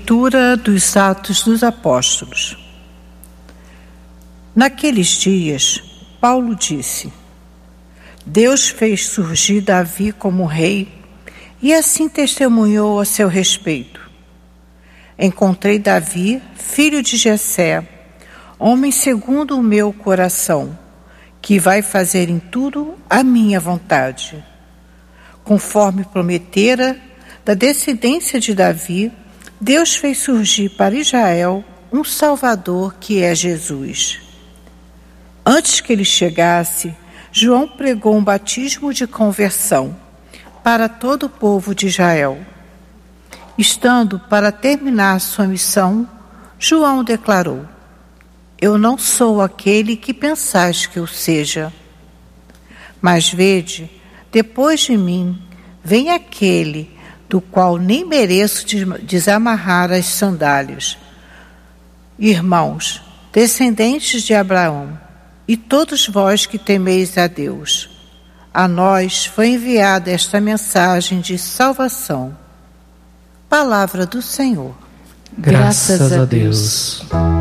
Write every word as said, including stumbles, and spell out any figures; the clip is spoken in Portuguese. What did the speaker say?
Leitura dos Atos dos Apóstolos. Naqueles dias, Paulo disse: Deus fez surgir Davi como rei e assim testemunhou a seu respeito. Encontrei Davi, filho de Jessé, homem segundo o meu coração, que vai fazer em tudo a minha vontade. Conforme prometera, da descendência de Davi, Deus fez surgir para Israel um Salvador, que é Jesus. Antes que ele chegasse, João pregou um batismo de conversão para todo o povo de Israel. Estando para terminar sua missão, João declarou: Eu não sou aquele que pensais que eu seja. Mas vede, depois de mim, vem aquele do qual nem mereço desamarrar as sandálias. Irmãos, descendentes de Abraão, e todos vós que temeis a Deus, a nós foi enviada esta mensagem de salvação. Palavra do Senhor. Graças a Deus.